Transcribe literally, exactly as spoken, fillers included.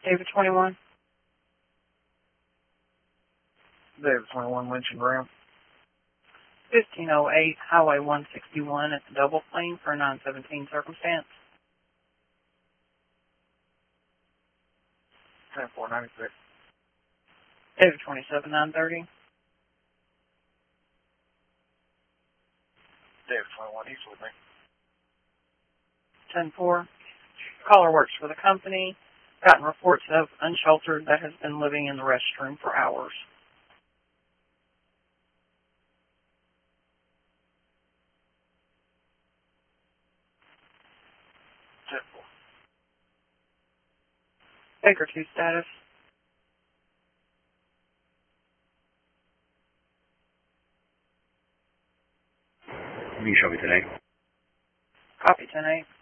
David twenty-one. David twenty-one, Lynch and Graham. fifteen oh eight, Highway one sixty-one at the Double Plane for a nine seventeen circumstance. ten four ninety-six. David twenty-seven, nine thirty. David twenty-one, he's with me. ten four. Caller works for the company. Gotten reports of unsheltered that has been living in the restroom for hours. ten four. Baker two status. Can you show me today? Copy ten eight.